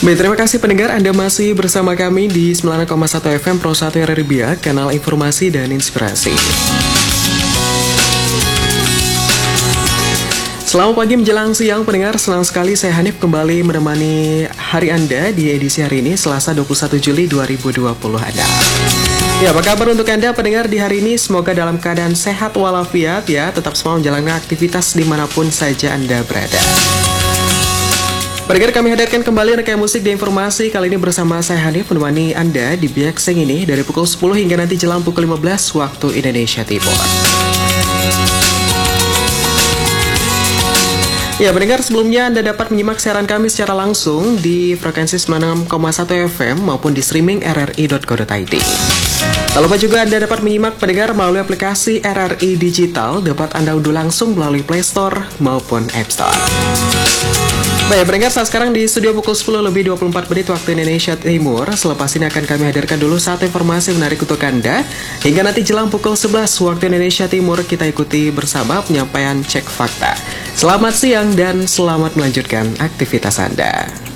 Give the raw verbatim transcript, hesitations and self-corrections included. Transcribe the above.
Baik, terima kasih pendengar, Anda masih bersama kami di sembilan koma satu F M Pro satu R R I Biak, kanal informasi dan inspirasi. Selamat pagi menjelang siang pendengar, senang sekali saya Hanif kembali menemani hari Anda di edisi hari ini, Selasa dua puluh satu Juli dua ribu dua puluh Anda. Ya, apa kabar untuk Anda pendengar di hari ini? Semoga dalam keadaan sehat walafiat ya, tetap semangat menjalankan aktivitas dimanapun saja Anda berada. Pendengar, kami hadirkan kembali rangkaian musik di informasi kali ini bersama saya Hanif menemani Anda di Biak Seng ini dari pukul sepuluh hingga nanti jelang pukul lima belas waktu Indonesia Timur. Ya, pendengar, sebelumnya Anda dapat menyimak siaran kami secara langsung di frekuensi sembilan puluh enam koma satu F M maupun di streaming r r i dot co dot i d. Tak lupa juga Anda dapat menyimak pendengar melalui aplikasi R R I Digital, dapat Anda unduh langsung melalui Play Store maupun App Store. Baik, pendengar, saat sekarang di studio pukul sepuluh lebih dua puluh empat menit waktu Indonesia Timur. Selepas ini akan kami hadirkan dulu satu informasi menarik untuk Anda. Hingga nanti jelang pukul sebelas waktu Indonesia Timur, kita ikuti bersama penyampaian Cek Fakta. Selamat siang dan selamat melanjutkan aktivitas Anda.